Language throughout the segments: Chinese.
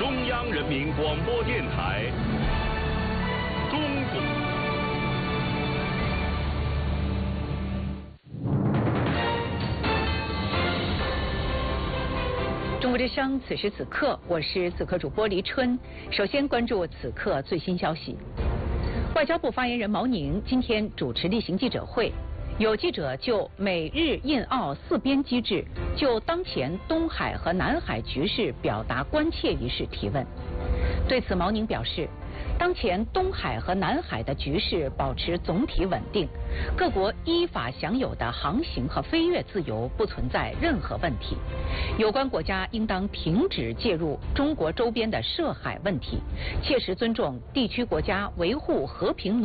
中央人民广播电台。中国。 中国之声，此时此刻，我是此刻主播黎春。首先关注此刻最新消息。外交部发言人毛宁今天主持例行记者会，有记者就美日印澳四边机制、就当前东海和南海局势表达关切一事提问。对此，毛宁表示，当前东海和南海的局势保持总体稳定，各国依法享有的航行和飞越自由不存在任何问题。有关国家应当停止介入中国周边的涉海问题，切实尊重地区国家维护和平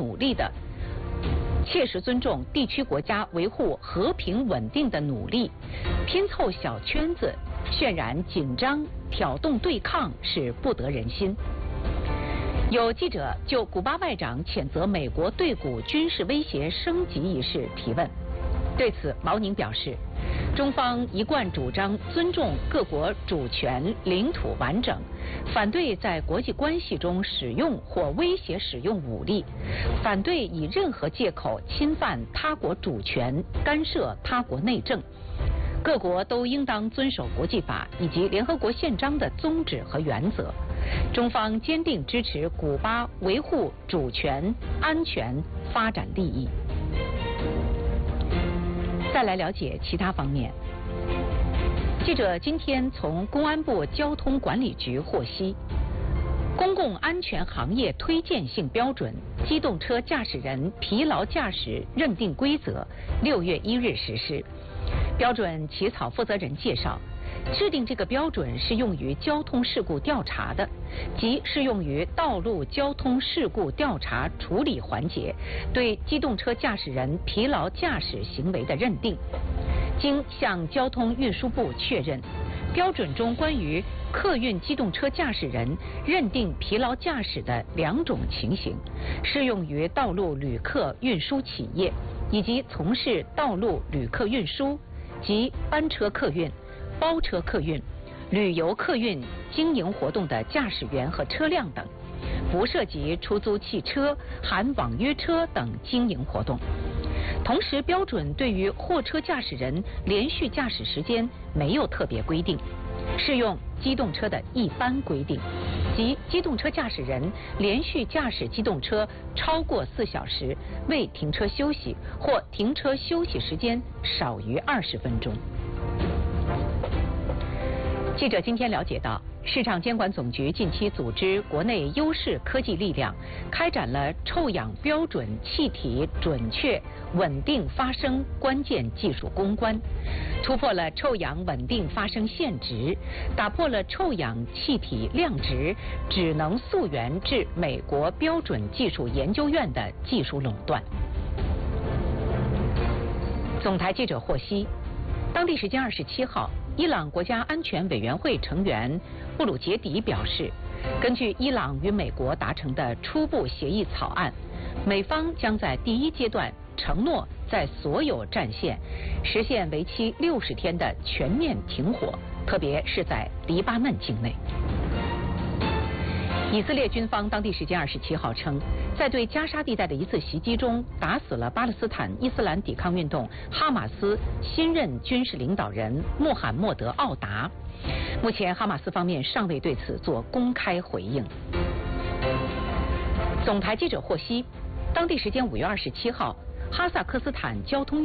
稳定的努力。拼凑小圈子、渲染紧张、挑动对抗是不得人心。有记者就古巴外长谴责美国对古军事威胁升级一事提问。对此，毛宁表示，中方一贯主张尊重各国主权、领土完整，反对在国际关系中使用或威胁使用武力，反对以任何借口侵犯他国主权、干涉他国内政。各国都应当遵守国际法以及联合国宪章的宗旨和原则。中方坚定支持古巴维护主权、安全、发展利益。再来了解其他方面。记者今天从公安部交通管理局获悉，公共安全行业推荐性标准机动车驾驶人疲劳驾驶认定规则6月1日实施。标准起草负责人介绍，制定这个标准是用于交通事故调查的，即适用于道路交通事故调查处理环节对机动车驾驶人疲劳驾驶行为的认定。经向交通运输部确认，标准中关于客运机动车驾驶人认定疲劳驾驶的2种情形，适用于道路旅客运输企业以及从事道路旅客运输及班车客运、包车客运、旅游客运经营活动的驾驶员和车辆等，不涉及出租汽车、含网约车等经营活动。同时，标准对于货车驾驶人连续驾驶时间没有特别规定，适用机动车的一般规定，即机动车驾驶人连续驾驶机动车超过4小时未停车休息，或停车休息时间少于20分钟。记者今天了解到，市场监管总局近期组织国内优势科技力量，开展了臭氧标准气体准确稳定发生关键技术攻关，突破了臭氧稳定发生限值，打破了臭氧气体量值只能溯源至美国标准技术研究院的技术垄断。总台记者获悉，当地时间27号，伊朗国家安全委员会成员布鲁杰迪表示，根据伊朗与美国达成的初步协议草案，美方将在第1阶段承诺在所有战线实现为期60天的全面停火，特别是在黎巴嫩境内。以色列军方当地时间27号称，在对加沙地带的一次袭击中，打死了巴勒斯坦伊斯兰抵抗运动哈马斯新任军事领导人穆罕默德·奥达。目前，哈马斯方面尚未对此做公开回应。总台记者获悉，当地时间5月27号，哈萨克斯坦交通